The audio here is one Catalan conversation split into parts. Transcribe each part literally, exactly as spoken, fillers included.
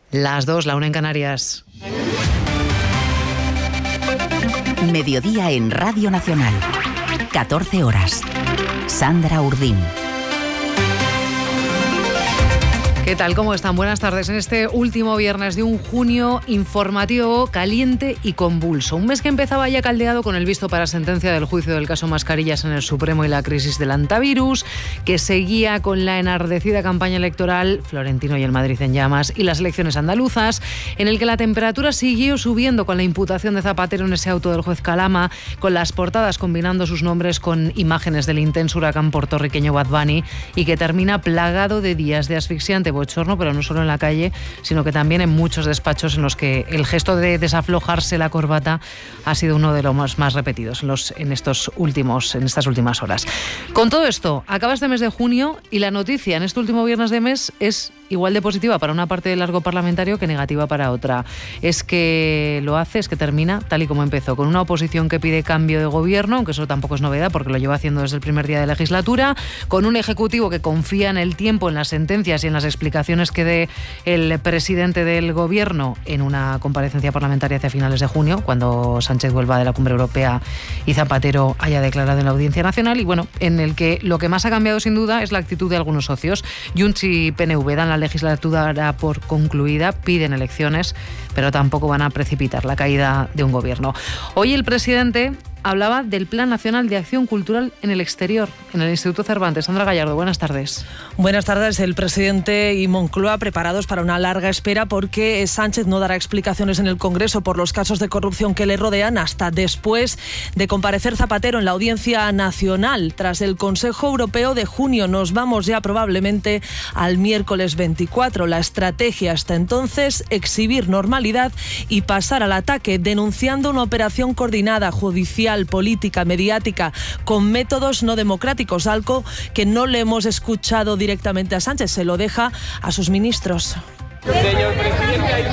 Las dos, la una en Canarias. Mediodía en Radio Nacional. catorce horas. Sandra Urdín. ¿Qué tal? ¿Cómo están? Buenas tardes. En este último viernes de un junio informativo caliente y convulso. Un mes que empezaba ya caldeado con el visto para sentencia del juicio del caso Mascarillas en el Supremo y la crisis del antivirus, que seguía con la enardecida campaña electoral, Florentino y el Madrid en llamas, y las elecciones andaluzas, en el que la temperatura siguió subiendo con la imputación de Zapatero en ese auto del juez Calama, con las portadas combinando sus nombres con imágenes del intenso huracán puertorriqueño Bad Bunny, y que termina plagado de días de asfixiante bochorno, pero no solo en la calle, sino que también en muchos despachos en los que el gesto de desaflojarse la corbata ha sido uno de los más, más repetidos en, los, en, estos últimos, en estas últimas horas. Con todo esto, acaba este mes de junio y la noticia en este último viernes de mes es igual de positiva para una parte del largo parlamentario que negativa para otra. Es que lo hace, es que termina tal y como empezó, con una oposición que pide cambio de gobierno, aunque eso tampoco es novedad porque lo lleva haciendo desde el primer día de legislatura, con un ejecutivo que confía en el tiempo, en las sentencias y en las explicaciones que dé el presidente del gobierno en una comparecencia parlamentaria hacia finales de junio, cuando Sánchez vuelva de la Cumbre Europea y Zapatero haya declarado en la Audiencia Nacional, y bueno, en el que lo que más ha cambiado sin duda es la actitud de algunos socios. Junts y P N V dan la legislatura por concluida, piden elecciones, pero tampoco van a precipitar la caída de un gobierno. Hoy el presidente hablaba del Plan Nacional de Acción Cultural en el Exterior, en el Instituto Cervantes. Sandra Gallardo, buenas tardes. Buenas tardes. El presidente y Moncloa preparados para una larga espera porque Sánchez no dará explicaciones en el Congreso por los casos de corrupción que le rodean hasta después de comparecer Zapatero en la Audiencia Nacional. Tras el Consejo Europeo de junio nos vamos ya probablemente al miércoles veinticuatro. La estrategia hasta entonces, exhibir normalidad y pasar al ataque, denunciando una operación coordinada judicial, política, mediática, con métodos no democráticos, algo que no le hemos escuchado directamente a Sánchez, se lo deja a sus ministros. Señor presidente, hay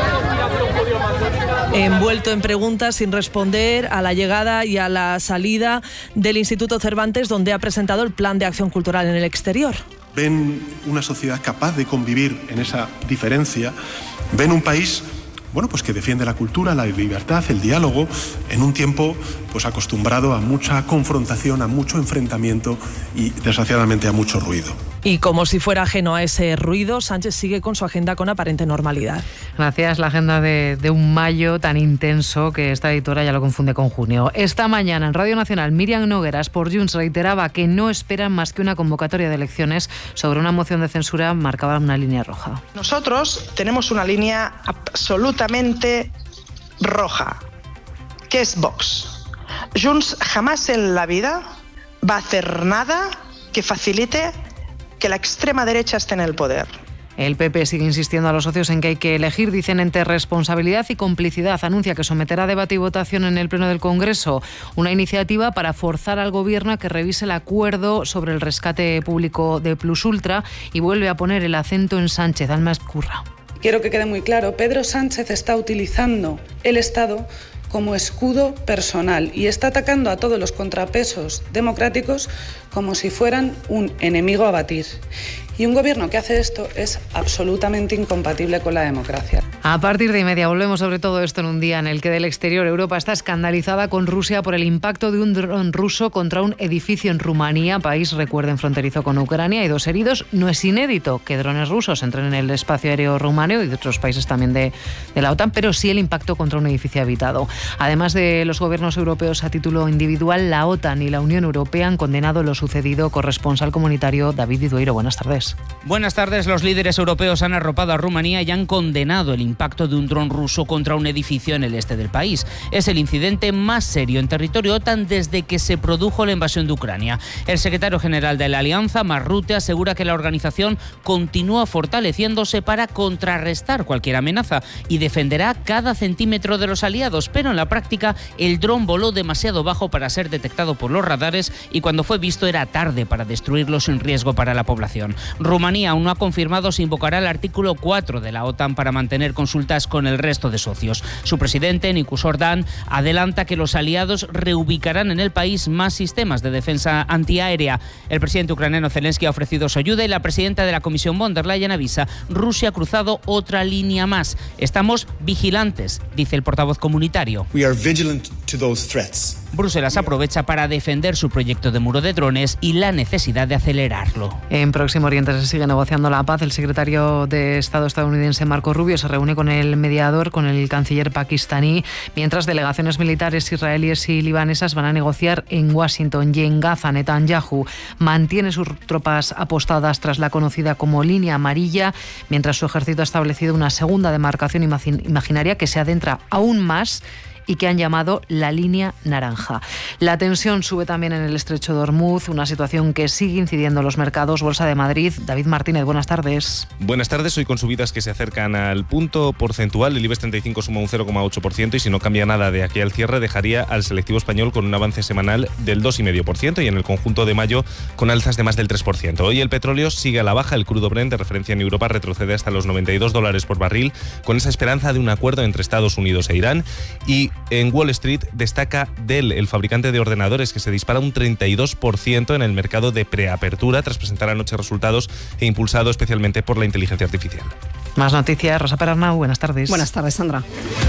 envuelto en preguntas sin responder a la llegada y a la salida del Instituto Cervantes, donde ha presentado el Plan de Acción Cultural en el Exterior. Ven una sociedad capaz de convivir en esa diferencia, ven un país bueno, pues que defiende la cultura, la libertad, el diálogo, en un tiempo pues acostumbrado a mucha confrontación, a mucho enfrentamiento y desgraciadamente a mucho ruido. Y como si fuera ajeno a ese ruido, Sánchez sigue con su agenda con aparente normalidad. Gracias, la agenda de, de un mayo tan intenso que esta editora ya lo confunde con junio. Esta mañana en Radio Nacional, Míriam Nogueras por Junts reiteraba que no esperan más que una convocatoria de elecciones sobre una moción de censura, marcaba una línea roja. Nosotros tenemos una línea absolutamente roja, que es Vox. Junts jamás en la vida va a hacer nada que facilite que la extrema derecha esté en el poder. El P P sigue insistiendo a los socios en que hay que elegir, dicen, entre responsabilidad y complicidad. Anuncia que someterá a debate y votación en el Pleno del Congreso una iniciativa para forzar al Gobierno a que revise el acuerdo sobre el rescate público de Plus Ultra y vuelve a poner el acento en Sánchez. Alma Escurra. Quiero que quede muy claro, Pedro Sánchez está utilizando el Estado como escudo personal y está atacando a todos los contrapesos democráticos como si fueran un enemigo a batir. Y un gobierno que hace esto es absolutamente incompatible con la democracia. A partir de media volvemos sobre todo esto en un día en el que del exterior Europa está escandalizada con Rusia por el impacto de un dron ruso contra un edificio en Rumanía, país, recuerden, fronterizo con Ucrania, y dos heridos. No es inédito que drones rusos entren en el espacio aéreo rumano y de otros países también de, de la OTAN, pero sí el impacto contra un edificio habitado. Además de los gobiernos europeos a título individual, la OTAN y la Unión Europea han condenado lo sucedido. Corresponsal comunitario David Didueiro, buenas tardes. Buenas tardes. Los líderes europeos han arropado a Rumanía y han condenado el impacto de un dron ruso contra un edificio en el este del país. Es el incidente más serio en territorio OTAN desde que se produjo la invasión de Ucrania. El secretario general de la Alianza, Mark Rutte, asegura que la organización continúa fortaleciéndose para contrarrestar cualquier amenaza y defenderá cada centímetro de los aliados, pero en la práctica el dron voló demasiado bajo para ser detectado por los radares y cuando fue visto era tarde para destruirlo sin riesgo para la población. Rumanía aún no ha confirmado si invocará el artículo cuatro de la OTAN para mantener con consultas con el resto de socios. Su presidente, Nikus Ordan, adelanta que los aliados reubicarán en el país más sistemas de defensa antiaérea. El presidente ucraniano Zelensky ha ofrecido su ayuda y la presidenta de la Comisión von der Leyen avisa: Rusia ha cruzado otra línea más. Estamos vigilantes, dice el portavoz comunitario. We are vigilant to those threats. Bruselas aprovecha para defender su proyecto de muro de drones y la necesidad de acelerarlo. En Próximo Oriente se sigue negociando la paz. El secretario de Estado estadounidense Marco Rubio se reúne con el mediador, con el canciller pakistaní, mientras delegaciones militares israelíes y libanesas van a negociar en Washington. Y en Gaza, Netanyahu mantiene sus tropas apostadas tras la conocida como línea amarilla, mientras su ejército ha establecido una segunda demarcación imaginaria que se adentra aún más y que han llamado la línea naranja. La tensión sube también en el estrecho de Hormuz, una situación que sigue incidiendo en los mercados. Bolsa de Madrid, David Martínez, buenas tardes. Buenas tardes, hoy con subidas que se acercan al punto porcentual. El IBEX treinta y cinco suma un cero coma ocho por ciento y si no cambia nada de aquí al cierre dejaría al selectivo español con un avance semanal del dos coma cinco por ciento y en el conjunto de mayo con alzas de más del tres por ciento. Hoy el petróleo sigue a la baja, el crudo Brent de referencia en Europa retrocede hasta los noventa y dos dólares por barril con esa esperanza de un acuerdo entre Estados Unidos e Irán. Y en Wall Street destaca Dell, el fabricante de ordenadores, que se dispara un treinta y dos por ciento en el mercado de preapertura tras presentar anoche resultados e impulsado especialmente por la inteligencia artificial. Más noticias, Rosa Perarnau, buenas tardes. Buenas tardes, Sandra.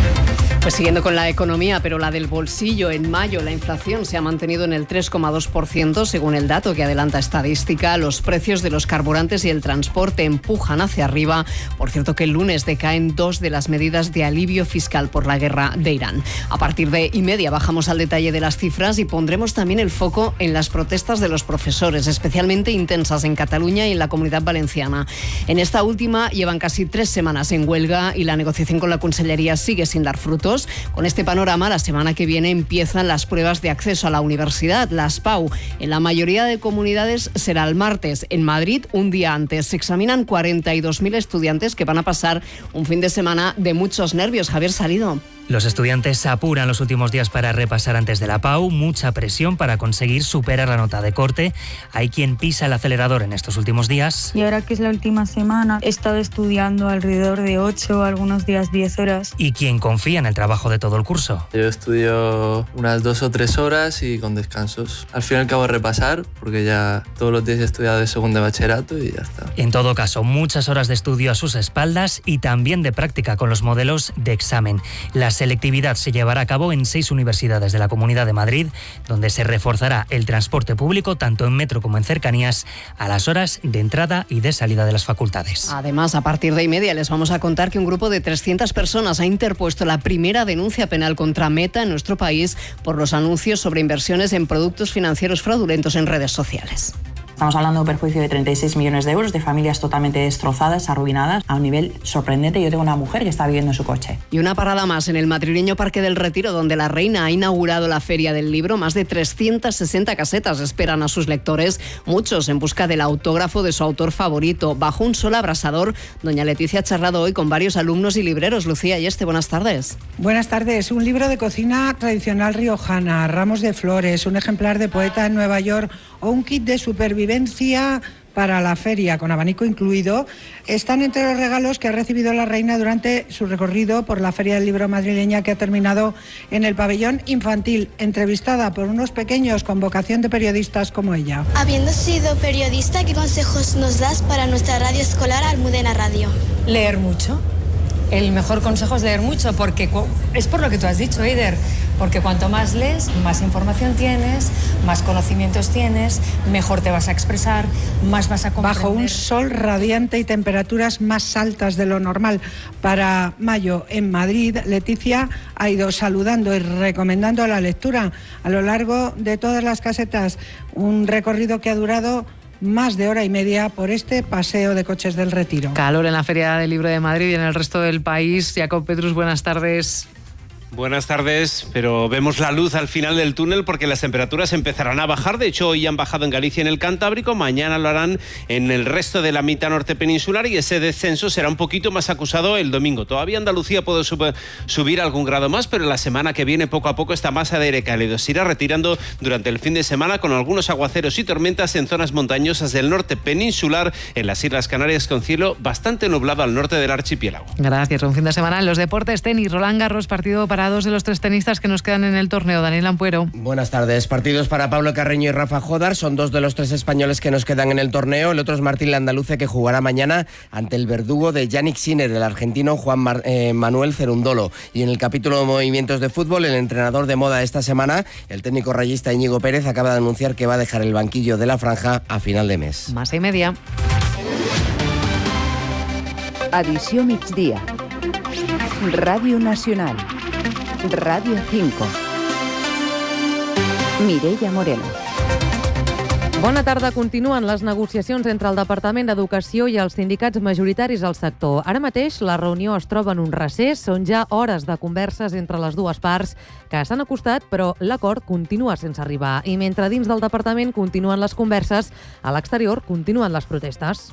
Pues siguiendo con la economía, pero la del bolsillo, en mayo la inflación se ha mantenido en el tres coma dos por ciento, según el dato que adelanta Estadística. Los precios de los carburantes y el transporte empujan hacia arriba. Por cierto, que el lunes decaen dos de las medidas de alivio fiscal por la guerra de Irán. A partir de y media bajamos al detalle de las cifras y pondremos también el foco en las protestas de los profesores, especialmente intensas en Cataluña y en la Comunidad Valenciana. En esta última llevan casi tres semanas en huelga y la negociación con la Consellería sigue sin dar frutos. Con este panorama, la semana que viene empiezan las pruebas de acceso a la universidad, las P A U. En la mayoría de comunidades será el martes. En Madrid, un día antes. Se examinan cuarenta y dos mil estudiantes que van a pasar un fin de semana de muchos nervios. Javier Salido. Los estudiantes se apuran los últimos días para repasar antes de la P A U, mucha presión para conseguir superar la nota de corte. Hay quien pisa el acelerador en estos últimos días. Y ahora que es la última semana, he estado estudiando alrededor de ocho, algunos días diez horas. Y quien confía en el trabajo de todo el curso. Yo estudio unas dos o tres horas y con descansos. Al fin y al cabo repasar, porque ya todos los días he estudiado de segundo de bachillerato y ya está. En todo caso, muchas horas de estudio a sus espaldas y también de práctica con los modelos de examen. La selectividad se llevará a cabo en seis universidades de la Comunidad de Madrid, donde se reforzará el transporte público, tanto en metro como en cercanías, a las horas de entrada y de salida de las facultades. Además, a partir de y media les vamos a contar que un grupo de trescientas personas ha interpuesto la primera denuncia penal contra Meta en nuestro país por los anuncios sobre inversiones en productos financieros fraudulentos en redes sociales. Estamos hablando de un perjuicio de treinta y seis millones de euros, de familias totalmente destrozadas, arruinadas, a un nivel sorprendente. Yo tengo una mujer que está viviendo en su coche. Y una parada más en el madrileño Parque del Retiro, donde la reina ha inaugurado la Feria del Libro. Más de trescientas sesenta casetas esperan a sus lectores, muchos en busca del autógrafo de su autor favorito. Bajo un sol abrasador, doña Leticia ha charlado hoy con varios alumnos y libreros. Lucía y Este, buenas tardes. Buenas tardes. Un libro de cocina tradicional riojana, ramos de flores, un ejemplar de Poeta en Nueva York o un kit de supervivencia para la feria, con abanico incluido, están entre los regalos que ha recibido la reina durante su recorrido por la Feria del Libro madrileña, que ha terminado en el pabellón infantil, entrevistada por unos pequeños con vocación de periodistas como ella. Habiendo sido periodista, ¿qué consejos nos das para nuestra radio escolar Almudena Radio? Leer mucho. El mejor consejo es leer mucho, porque es por lo que tú has dicho, Eider, porque cuanto más lees, más información tienes, más conocimientos tienes, mejor te vas a expresar, más vas a comprender. Bajo un sol radiante y temperaturas más altas de lo normal para mayo en Madrid, Leticia ha ido saludando y recomendando la lectura a lo largo de todas las casetas, un recorrido que ha durado más de hora y media por este paseo de coches del Retiro. Calor en la Feria del Libro de Madrid y en el resto del país. Jacob Petrus, buenas tardes. Buenas tardes, pero vemos la luz al final del túnel porque las temperaturas empezarán a bajar. De hecho, hoy han bajado en Galicia y en el Cantábrico, mañana lo harán en el resto de la mitad norte peninsular y ese descenso será un poquito más acusado el domingo. Todavía Andalucía puede sub- subir algún grado más, pero la semana que viene poco a poco esta masa de aire cálido se irá retirando durante el fin de semana con algunos aguaceros y tormentas en zonas montañosas del norte peninsular, en las Islas Canarias con cielo bastante nublado al norte del archipiélago. Gracias. Un fin de semana en los deportes, tenis, Roland Garros, partido para dos de los tres tenistas que nos quedan en el torneo. Daniel Ampuero. Buenas tardes. Partidos para Pablo Carreño y Rafa Jodar. Son dos de los tres españoles que nos quedan en el torneo. El otro es Martín Landaluce, que jugará mañana ante el verdugo de Yannick Sinner, el argentino Juan Mar- eh, Manuel Cerundolo. Y en el capítulo de movimientos de fútbol, el entrenador de moda esta semana, el técnico rayista Íñigo Pérez, acaba de anunciar que va a dejar el banquillo de la franja a final de mes. Más y media. Edició migdia. Ràdio Nacional. Ràdio cinco. Mireia Moreno. Bona tarda. Continuen les negociacions entre el Departament d'Educació i els sindicats majoritaris al sector. Ara mateix la reunió es troba en un recés. Són ja hores de converses entre les dues parts que s'han acostat, però l'acord continua sense arribar. I mentre dins del departament continuen les converses, a l'exterior continuen les protestes.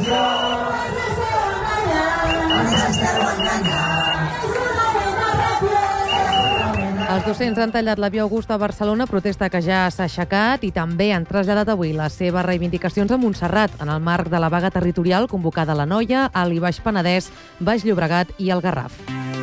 Els docents han tallat la via Augusta a Barcelona, protesta que ja s'ha aixecat, i també han traslladat avui les seves reivindicacions a Montserrat, en el marc de la vaga territorial convocada a l'Anoia, Alt i Baix Penedès, Baix Llobregat i el Garraf.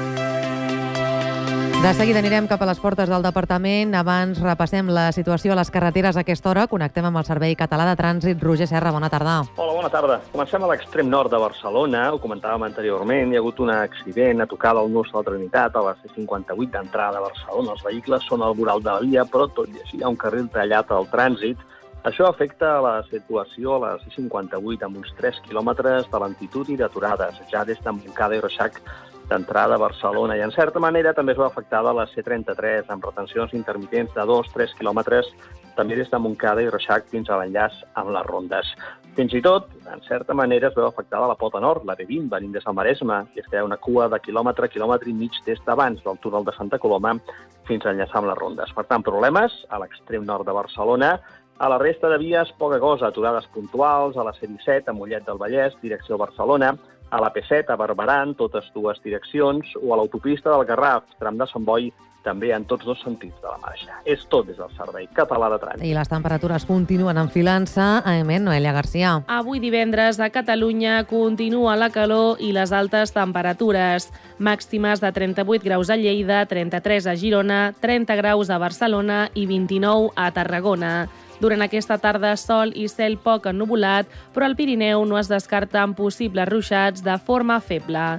De seguida anirem cap a les portes del departament. Abans repassem la situació a les carreteres a aquesta hora. Connectem amb el Servei Català de Trànsit. Roger Serra, bona tarda. Hola, bona tarda. Comencem a l'extrem nord de Barcelona. Ho comentàvem anteriorment. Hi ha hagut un accident a tocar del Nus de la Trinitat, a la C cinquanta-vuit d'entrada a Barcelona. Els vehicles són al voral de la via, però tot i així hi ha un carril tallat al trànsit. Això afecta la situació a la C cinquanta-vuit amb uns tres quilòmetres de lentitud i d'aturades, ja des de Montcada i Reixac d'entrada a Barcelona. I en certa manera també es va afectar de la C trenta-tres amb retencions intermitents de dos a tres quilòmetres també des de Montcada i Reixac fins a l'enllaç amb les Rondes. Fins i tot, en certa manera, es veu afectada la pota nord, la B vint, venint des del Maresme, i és que hi ha una cua de quilòmetre, quilòmetre i mig des d'abans del túnel de Santa Coloma fins a enllaçar amb les Rondes. Per tant, problemes a l'extrem nord de Barcelona. A la resta de vies, poca cosa, aturades puntuals, a la C disset, a Mollet del Vallès, direcció Barcelona, a la P set, a Barberà, totes dues direccions, o a l'autopista del Garraf, tram de Sant Boi, també en tots dos sentits de la marxa. És tot des del Servei Català de Trànsit. I les temperatures continuen enfilant-se. Anem, Noelia Garcia. Avui divendres a Catalunya continua la calor i les altes temperatures. Màximes de trenta-vuit graus a Lleida, trenta-tres a Girona, trenta graus a Barcelona i vint-i-nou a Tarragona. Durant aquesta tarda, sol i cel poc ennuvolat, però al Pirineu no es descarten possibles ruixats de forma feble.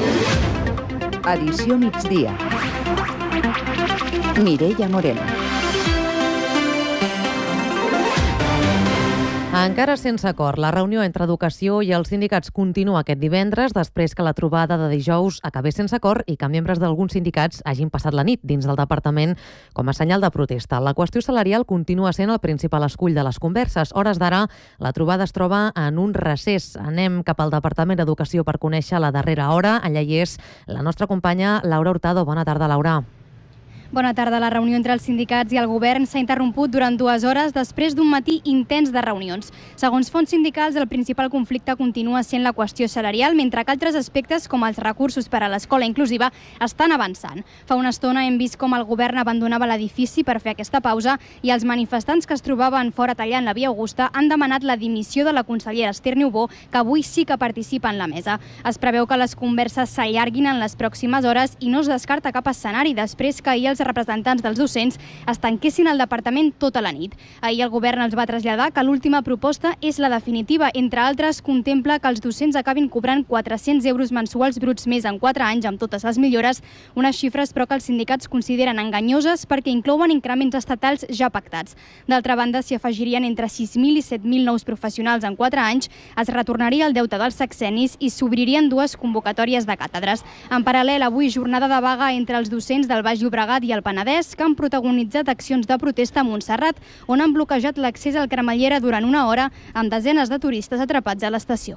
Edició migdia. Mireia Moreno. Encara sense acord, la reunió entre Educació i els sindicats continua aquest divendres, després que la trobada de dijous acabés sense acord i que membres d'alguns sindicats hagin passat la nit dins del departament com a senyal de protesta. La qüestió salarial continua sent el principal escull de les converses. Hores d'ara, la trobada es troba en un recés. Anem cap al Departament d'Educació per conèixer la darrera hora. Allà hi és la nostra companya Laura Hurtado. Bona tarda, Laura. Bona tarda. La reunió entre els sindicats i el govern s'ha interromput durant dues hores després d'un matí intens de reunions. Segons fonts sindicals, el principal conflicte continua sent la qüestió salarial, mentre que altres aspectes, com els recursos per a l'escola inclusiva, estan avançant. Fa una estona hem vist com el govern abandonava l'edifici per fer aquesta pausa i els manifestants que es trobaven fora tallant la via Augusta han demanat la dimissió de la consellera Esther Niubó, que avui sí que participa en la mesa. Es preveu que les converses s'allarguin en les pròximes hores i no es descarta cap escenari després que ahir els representants dels docents es tanquessin al departament tota la nit. Ahir el govern els va traslladar que l'última proposta és la definitiva. Entre altres, contempla que els docents acabin cobrant quatre-cents euros mensuals bruts més en quatre anys amb totes les millores, unes xifres però que els sindicats consideren enganyoses perquè inclouen increments estatals ja pactats. D'altra banda, s'hi afegirien entre sis mil i set mil nous professionals en quatre anys, es retornaria el deute dels sexennis i s'obririen dues convocatòries de càtedres. En paral·lel, avui jornada de vaga entre els docents del Baix Llobregat i el Penedès, que han protagonitzat accions de protesta a Montserrat, on han bloquejat l'accés al Cremallera durant una hora amb desenes de turistes atrapats a l'estació.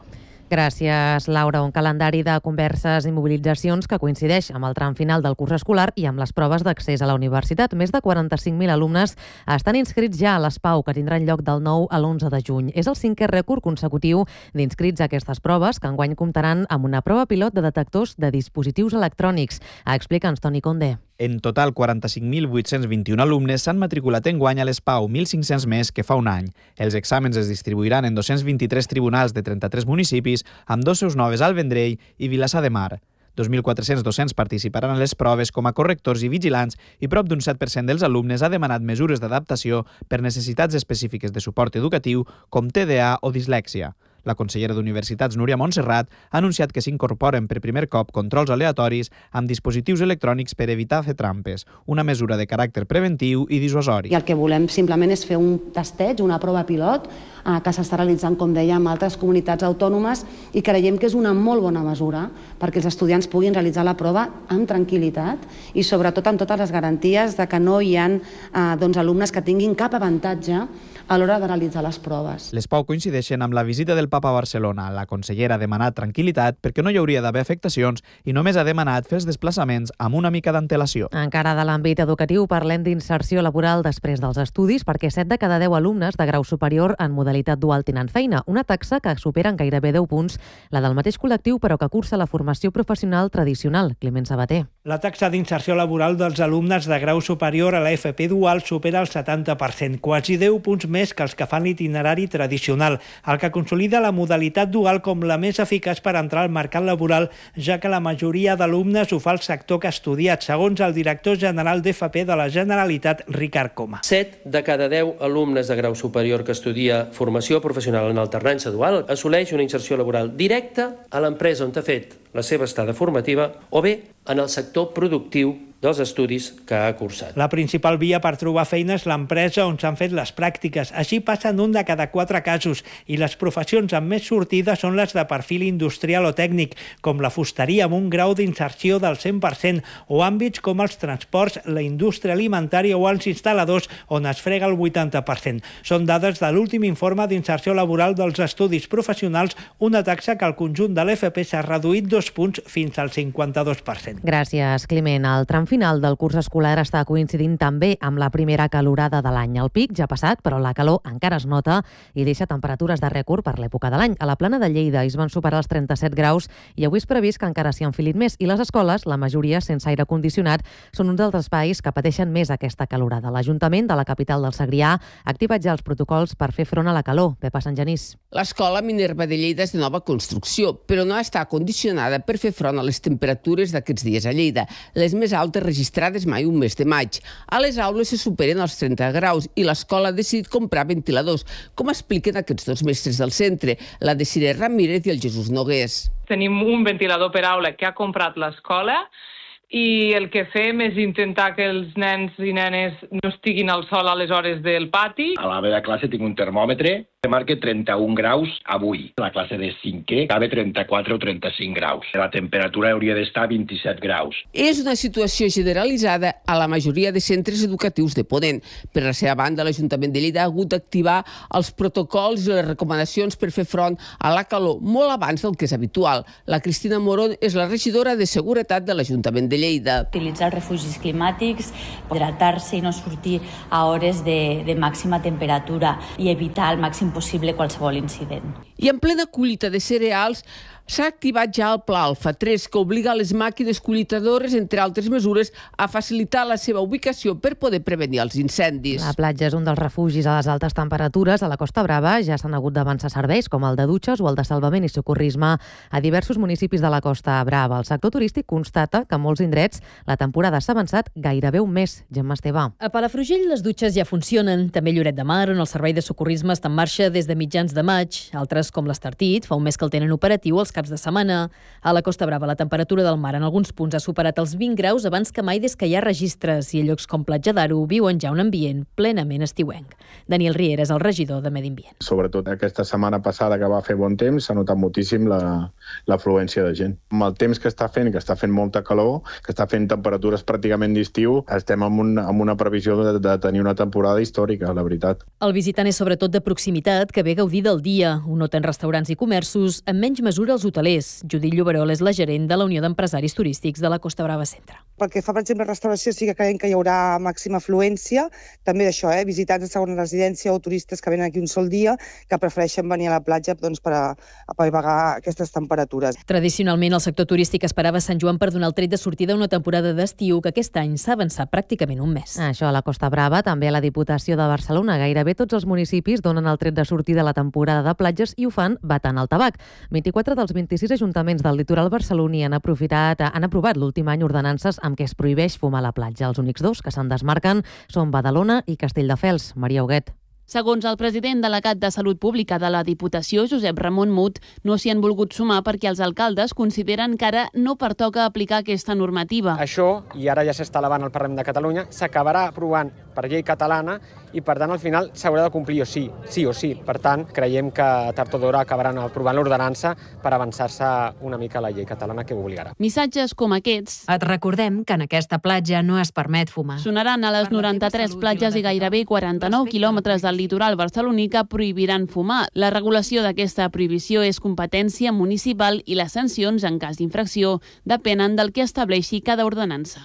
Gràcies, Laura. Un calendari de converses i mobilitzacions que coincideix amb el tram final del curs escolar i amb les proves d'accés a la universitat. Més de quaranta-cinc mil alumnes estan inscrits ja a les PAU, que tindran lloc del nou a l'onze de juny. És el cinquè rècord consecutiu d'inscrits a aquestes proves, que enguany comptaran amb una prova pilot de detectors de dispositius electrònics. Explica'ns, Toni Condé. En total, quaranta-cinc mil vuit-cents vint-i-un alumnes s'han matriculat enguany a les PAU, mil cinc-cents més que fa un any. Els exàmens es distribuiran en dos-cents vint-i-tres tribunals de trenta-tres municipis, amb dos seus noves al Vendrell i Vilassar de Mar. dos mil quatre-cents docents participaran a les proves com a correctors i vigilants i prop d'un set per cent dels alumnes ha demanat mesures d'adaptació per necessitats específiques de suport educatiu com T D A o dislèxia. La consellera d'Universitats, Núria Montserrat, ha anunciat que s'incorporen per primer cop controls aleatoris amb dispositius electrònics per evitar fer trampes, una mesura de caràcter preventiu i dissuasori. I el que volem simplement és fer un tasteig, una prova pilot, eh, que s'està realitzant, com dèiem, a altres comunitats autònomes i creiem que és una molt bona mesura perquè els estudiants puguin realitzar la prova amb tranquil·litat i sobretot amb totes les garanties de que no hi ha eh, doncs, alumnes que tinguin cap avantatge a l'hora de realitzar les proves. Les PAU coincideixen amb la visita del Papa a Barcelona. La consellera ha demanat tranquil·litat perquè no hi hauria d'haver afectacions i només ha demanat fer els desplaçaments amb una mica d'antelació. Encara de l'àmbit educatiu, parlem d'inserció laboral després dels estudis, perquè set de cada deu alumnes de grau superior en modalitat dual tenen feina, una taxa que supera en gairebé deu punts la del mateix col·lectiu, però que cursa la formació professional tradicional. Climent Sabater. La taxa d'inserció laboral dels alumnes de grau superior a la F P dual supera el setanta per cent, quasi deu punts més que els que fan l'itinerari tradicional, el que consolida la modalitat dual com la més eficaç per entrar al mercat laboral, ja que la majoria d'alumnes ho fa al sector que ha estudiat, segons el director general d'F P de la Generalitat, Ricard Coma. set de cada deu alumnes de grau superior que estudia formació professional en alternança dual assoleix una inserció laboral directa a l'empresa on ha fet la seva estada formativa o bé en el sector productiu dels estudis que ha cursat. La principal via per trobar feina és l'empresa on s'han fet les pràctiques. Així passen un de cada quatre casos i les professions amb més sortida són les de perfil industrial o tècnic, com la fusteria amb un grau d'inserció del cent per cent o àmbits com els transports, la indústria alimentària o els instal·ladors on es frega el vuitanta per cent. Són dades de l'últim informe d'inserció laboral dels estudis professionals, una taxa que al conjunt de l'F P s'ha reduït dos punts fins al cinquanta-dos per cent. Gràcies, Climent. El tram final del curs escolar està coincidint també amb la primera calorada de l'any. El pic ja ha passat, però la calor encara es nota i deixa temperatures de rècord per l'època de l'any. A la Plana de Lleida es van superar els trenta-set graus i avui és previst que encara s'hi enfilin més. I les escoles, la majoria sense aire condicionat, són un dels espais que pateixen més aquesta calorada. L'Ajuntament de la capital del Segrià ha activat ja els protocols per fer front a la calor. Pepa Sant Genís. L'escola Minerva de Lleida és de nova construcció, però no està condicionada per fer front a les temperatures d'aquests dies a Lleida, les més altes registrades mai un mes de maig. A les aules se superen els trenta graus i l'escola ha decidit comprar ventiladors, com expliquen aquests dos mestres del centre, la Desiree Ramírez i el Jesús Nogués. Tenim un ventilador per aula que ha comprat l'escola i el que fem és intentar que els nens i nenes no estiguin al sol a les hores del pati. A la meva classe tinc un termòmetre que marca trenta-un graus avui. La classe de cinquè cabe trenta-quatre o trenta-cinc graus. La temperatura hauria d'estar a vint-i-set graus. És una situació generalitzada a la majoria de centres educatius de Ponent. Per la seva banda, l'Ajuntament de Lleida ha hagut d'activar els protocols i les recomanacions per fer front a la calor molt abans del que és habitual. La Cristina Morón és la regidora de Seguretat de l'Ajuntament de Lleida. Utilitzar els refugis climàtics, hidratar-se i no sortir a hores de, de màxima temperatura i evitar al màxim possible qualsevol incident. I en plena collita de cereals s'ha activat ja el Pla Alfa tres, que obliga les màquines collitadores, entre altres mesures, a facilitar la seva ubicació per poder prevenir els incendis. La platja és un dels refugis a les altes temperatures. A la Costa Brava ja s'han hagut d'avançar serveis, com el de dutxes o el de salvament i socorrisme a diversos municipis de la Costa Brava. El sector turístic constata que a molts indrets la temporada s'ha avançat gairebé un mes. Gemma Esteve. A Palafrugell les dutxes ja funcionen. També Lloret de Mar, on el servei de socorrisme està en marxa des de mitjans de maig. Altres, com l'Estartit, fa un mes que el tenen operatiu els caps de setmana. A la Costa Brava, la temperatura del mar en alguns punts ha superat els vint graus abans que mai des que hi ha registres i a llocs com Platja d'Aro viuen ja un ambient plenament estiuenc. Daniel Riera és el regidor de Medi Ambient. Sobretot aquesta setmana passada que va fer bon temps s'ha notat moltíssim la, l'afluència de gent. Amb el temps que està fent, que està fent molta calor, que està fent temperatures pràcticament d'estiu, estem en, un, en una previsió de, de tenir una temporada històrica, la veritat. El visitant és sobretot de proximitat, que ve a gaudir del dia. Ho noten restaurants i comerços, en menys mesura els hotelers. Judit Lloberol és la gerent de la Unió d'Empresaris Turístics de la Costa Brava Centre. Pel que fa, per exemple, a restauració, sí que creiem que hi haurà màxima afluència. També d'això, eh? visitants de segona residència o turistes que venen aquí un sol dia, que prefereixen venir a la platja doncs, per, a, per pagar aquestes temperatures. Tradicionalment, el sector turístic esperava Sant Joan per donar el tret de sortida a una temporada d'estiu que aquest any s'ha avançat pràcticament un mes. Això a la Costa Brava, també a la Diputació de Barcelona. Gairebé tots els municipis donen el tret de sortida a la temporada de platges i ho fan batant el tabac. vint-i-quatre dels vint-i-sis ajuntaments del litoral barceloní han aprofitat, han aprovat l'últim any ordenances amb què es prohibeix fumar a la platja. Els únics dos que se'n desmarquen són Badalona i Castelldefels. Maria Huguet. Segons el president delegat de Salut Pública de la Diputació, Josep Ramon Mut, no s'hi han volgut sumar perquè els alcaldes consideren que ara no pertoca aplicar aquesta normativa. Això, i ara ja s'està elevant al Parlament de Catalunya, s'acabarà aprovant per llei catalana i, per tant, al final s'haurà de complir o sí, sí o sí. Per tant, creiem que tard o d'hora acabaran aprovant l'ordenança per avançar-se una mica a la llei catalana que ho obligarà. Missatges com aquests. Et recordem que en aquesta platja no es permet fumar. Sonaran a les noranta-tres platges i gairebé quaranta-nou quilòmetres del litoral barceloní que prohibiran fumar. La regulació d'aquesta prohibició és competència municipal i les sancions, en cas d'infracció, depenen del que estableixi cada ordenança.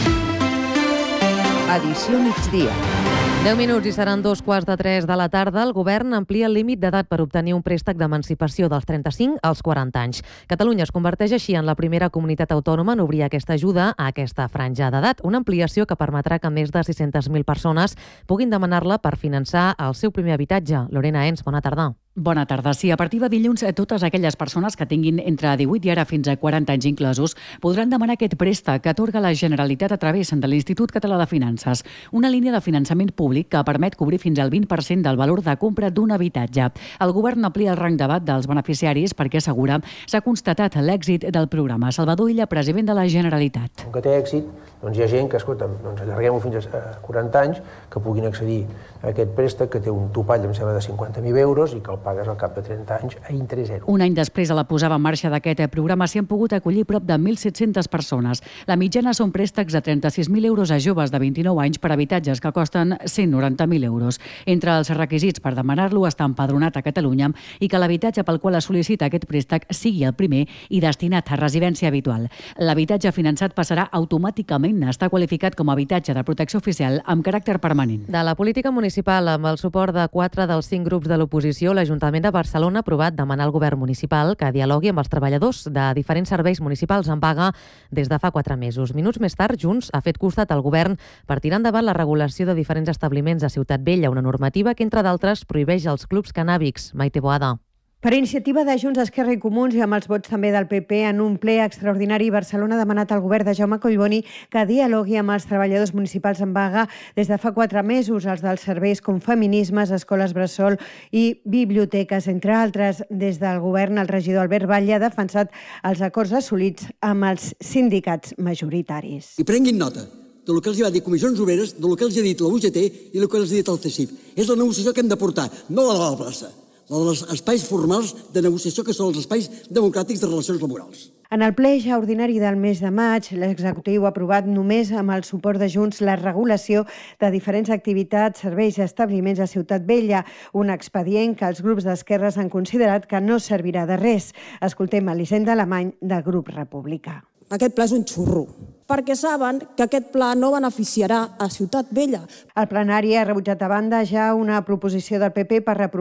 Edició migdia. deu minuts i seran dos quarts de tres de la tarda. El govern amplia el límit d'edat per obtenir un préstec d'emancipació dels trenta-cinc als quaranta anys. Catalunya es converteix així en la primera comunitat autònoma en obrir aquesta ajuda a aquesta franja d'edat. Una ampliació que permetrà que més de sis-centes mil persones puguin demanar-la per finançar el seu primer habitatge. Lorena Ens, bona tarda. Bona tarda. Sí, a partir de dilluns, totes aquelles persones que tinguin entre divuit i ara fins a quaranta anys inclosos podran demanar aquest préstec que atorga la Generalitat a través de l'Institut Català de Finances, una línia de finançament públic que permet cobrir fins al vint per cent del valor de compra d'un habitatge. El govern amplia el rang d'edat dels beneficiaris perquè assegura s'ha constatat l'èxit del programa. Salvador Illa, president de la Generalitat. Com que té èxit, doncs hi ha gent que, escolta'm, doncs allarguem-ho fins a quaranta anys, que puguin accedir a aquest préstec, que té un topall, em sembla, de cinquanta mil euros i que el pagues al cap de trenta anys a interès zero. Un any després de la posada en marxa d'aquest programa s'hi han pogut acollir prop de mil set-centes persones. La mitjana són préstecs de trenta-sis mil euros a joves de vint-i-nou anys per habitatges que costen cent noranta mil euros. Entre els requisits per demanar-lo està empadronat a Catalunya i que l'habitatge pel qual es sol·licita aquest préstec sigui el primer i destinat a residència habitual. L'habitatge finançat passarà automàticament a estar qualificat com a habitatge de protecció oficial amb caràcter permanent. De la política municipal, amb el suport de quatre dels cinc grups de l'oposició, l'Ajuntament de Barcelona ha aprovat demanar al govern municipal que dialogui amb els treballadors de diferents serveis municipals en vaga des de fa quatre mesos. Minuts més tard, Junts ha fet costat al govern per tirar endavant la regulació de diferents establiments a Ciutat Vella, una normativa que, entre d'altres, prohibeix els clubs cannàbics. Maite Boada. Per iniciativa de Junts, Esquerra i Comuns i amb els vots també del P P, en un ple extraordinari, Barcelona ha demanat al govern de Jaume Collboni que dialogui amb els treballadors municipals en vaga des de fa quatre mesos, els dels serveis com feminismes, escoles bressol i biblioteques, entre altres. Des del govern, el regidor Albert Batlle ha defensat els acords assolits amb els sindicats majoritaris. I prenguin nota del que els va dir Comissions Obreres, del que els ha dit la U G T i del que els ha dit el C S I F. És la negociació que hem de portar, no la de la plaça. Els espais formals de negociació, que són els espais democràtics de relacions laborals. En el ple ja ordinari del mes de maig, l'executiu ha aprovat només amb el suport de Junts la regulació de diferents activitats, serveis i establiments a Ciutat Vella, un expedient que els grups d'esquerres han considerat que no servirà de res. Escoltem Elisenda Alemany, del grup republicà. Aquest pla és un xurro, perquè saben que aquest pla no beneficiarà a Ciutat Vella. El plenari ha rebutjat a banda ja una proposició del P P per reprovar